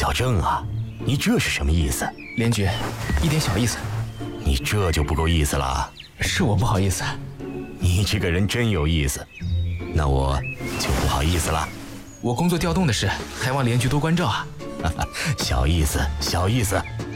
小郑啊，你这是什么意思？ 连局，一点小意思。 你这就不够意思了。 是我不好意思。 你这个人真有意思，那我就不好意思了。 我工作调动的事，还望连局多关照啊。 小意思，小意思。